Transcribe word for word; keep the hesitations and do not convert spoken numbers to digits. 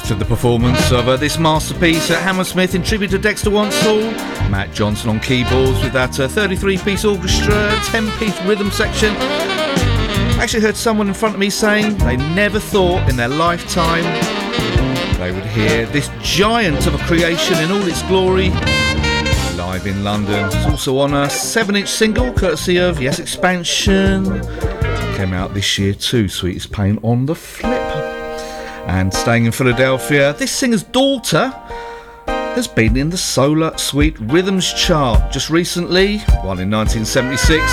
To the performance of uh, this masterpiece at Hammersmith in tribute to Dexter Wansall. Matt Johnson on keyboards with that uh, thirty-three piece orchestra, ten piece rhythm section. I actually heard someone in front of me saying they never thought in their lifetime they would hear this giant of a creation in all its glory live in London. It's also on a seven inch single courtesy of Yes Expansion. Came out this year too, Sweetest Pain on the flip. And staying in Philadelphia, this singer's daughter has been in the Solar Sweet Rhythms chart just recently, one in nineteen seventy-six.